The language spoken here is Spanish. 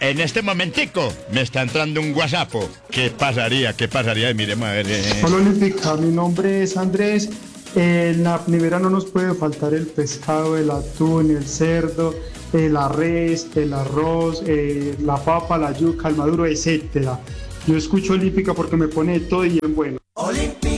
En este momentico me está entrando un WhatsApp. ¿Qué pasaría? ¿Qué pasaría? Miremos a ver. Hola Olímpica, mi nombre es Andrés. En la nevera no nos puede faltar el pescado, el atún, el cerdo, la res, el arroz, la papa, la yuca, el maduro, etcétera. Yo escucho Olímpica porque me pone todo y bien bueno. Olímpica.